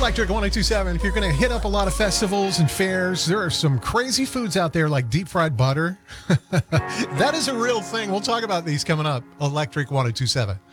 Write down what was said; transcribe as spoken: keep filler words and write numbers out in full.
Electric ten twenty-seven. If you're going to hit up a lot of festivals and fairs, there are some crazy foods out there like deep fried butter. That is a real thing. We'll talk about these coming up. Electric ten twenty-seven.